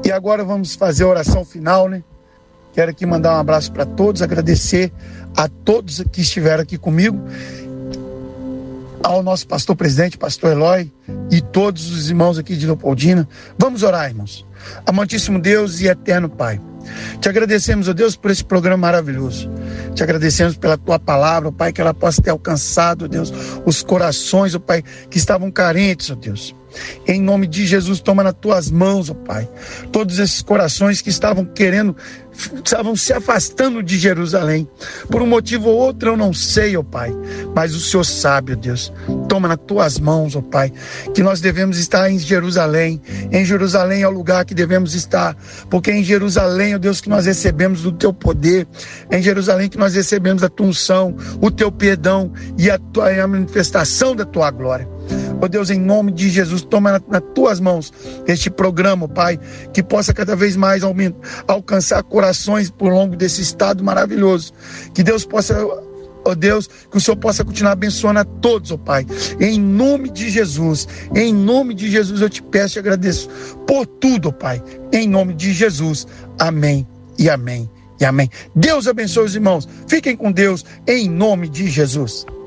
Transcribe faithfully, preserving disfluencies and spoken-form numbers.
E agora vamos fazer a oração final, né? Quero aqui mandar um abraço para todos, agradecer a todos que estiveram aqui comigo, ao nosso pastor presidente, pastor Eloy, e todos os irmãos aqui de Leopoldina. Vamos orar, irmãos. Amantíssimo Deus e eterno Pai, te agradecemos, ó Deus, por esse programa maravilhoso. Te agradecemos pela tua palavra, ó Pai, que ela possa ter alcançado, ó Deus, os corações, ó Pai, que estavam carentes, ó Deus. Em nome de Jesus, toma nas tuas mãos, ó Pai, todos esses corações que estavam querendo, estavam se afastando de Jerusalém, por um motivo ou outro, eu não sei, ó Pai, mas o Senhor sabe, ó Deus. Toma nas tuas mãos, ó Pai, que nós devemos estar em Jerusalém. Em Jerusalém é o lugar que devemos estar, porque é em Jerusalém, ó Deus, que nós recebemos do teu poder, é em Jerusalém que nós recebemos a tua unção, o teu perdão e a, tua, a manifestação da tua glória. Ó Deus, em nome de Jesus, toma nas, nas tuas mãos este programa, Pai, que possa cada vez mais aumentar, alcançar corações por longo desse estado maravilhoso. Que Deus possa, ó Deus, que o Senhor possa continuar abençoando a todos, ó Pai. Em nome de Jesus, em nome de Jesus eu te peço e agradeço por tudo, ó Pai. Em nome de Jesus, amém e amém e amém. Deus abençoe os irmãos. Fiquem com Deus, em nome de Jesus.